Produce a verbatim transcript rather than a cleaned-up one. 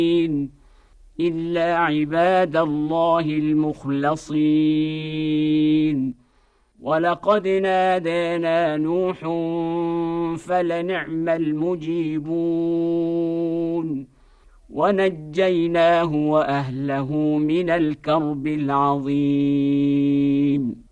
إلا عباد الله المخلصين ولقد نادانا نوح فلنعم المجيبون ونجيناه وأهله من الكرب العظيم.